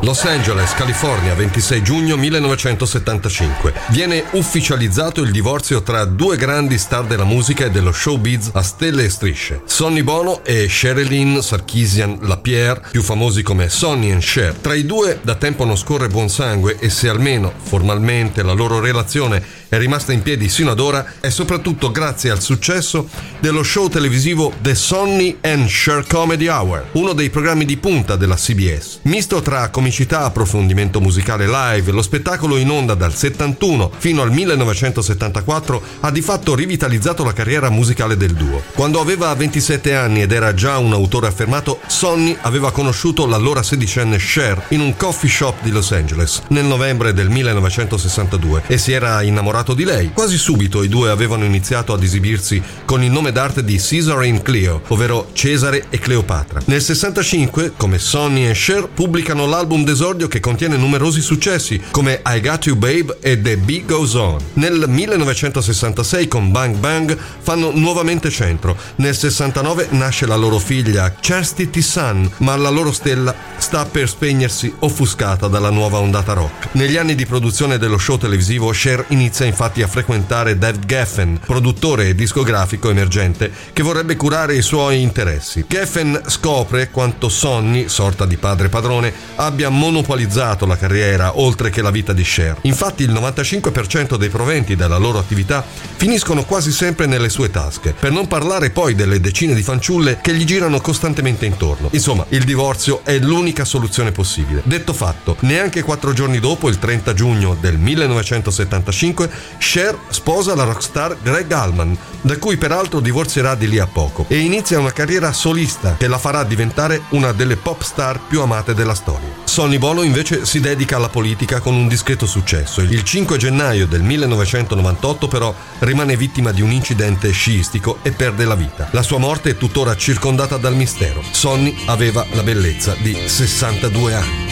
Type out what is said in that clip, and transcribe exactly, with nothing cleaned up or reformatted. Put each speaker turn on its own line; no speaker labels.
Los Angeles, California, ventisei giugno millenovecentosettantacinque. Viene ufficializzato il divorzio tra due grandi star della musica e dello showbiz a stelle e strisce, Sonny Bono e Sherilyn Sarkisian Lapierre, più famosi come Sonny and Cher. Tra i due da tempo non scorre buon sangue e se almeno formalmente la loro relazione è rimasta in piedi sino ad ora è soprattutto grazie al successo dello show televisivo The Sonny and Cher Comedy Hour, uno dei programmi di punta della C B S. Misto tra comicità, approfondimento musicale live, lo spettacolo in onda dal settantuno fino al millenovecentosettantaquattro ha di fatto rivitalizzato la carriera musicale del duo. Quando aveva ventisette anni ed era già un autore affermato, Sonny aveva conosciuto l'allora sedicenne Cher in un coffee shop di Los Angeles nel novembre del millenovecentosessantadue e si era innamorato di lei. Quasi subito i due avevano iniziato ad esibirsi con il nome d'arte di Caesar and Cleo, ovvero Cesare e Cleopatra. Nel sessantacinque, come Sonny e Cher, pubblicano l'album d'esordio che contiene numerosi successi come I Got You Babe e The Beat Goes On. Nel millenovecentosessantasei con Bang Bang fanno nuovamente centro. Nel sessantanove nasce la loro figlia Chastity Sun, ma la loro stella sta per spegnersi offuscata dalla nuova ondata rock. Negli anni di produzione dello show televisivo, Cher inizia infatti a frequentare David Geffen, produttore e discografico emergente che vorrebbe curare i suoi interessi. Geffen scopre quanto Sonny, sorta di padre padrone, abbia monopolizzato la carriera oltre che la vita di Cher. Infatti il novantacinque per cento dei proventi della loro attività finiscono quasi sempre nelle sue tasche, per non parlare poi delle decine di fanciulle che gli girano costantemente intorno. Insomma, il divorzio è l'unica soluzione possibile. Detto fatto, neanche quattro giorni dopo, il trenta giugno del millenovecentosettantacinque, Cher sposa la rockstar Gregg Allman, da cui peraltro divorzierà di lì a poco, e inizia una carriera solista che la farà diventare una delle pop star più amate della storia. Sonny Bono invece si dedica alla politica con un discreto successo. Il cinque gennaio del millenovecentonovantotto però rimane vittima di un incidente sciistico e perde la vita. La sua morte è tuttora circondata dal mistero. Sonny aveva la bellezza di sessantadue anni.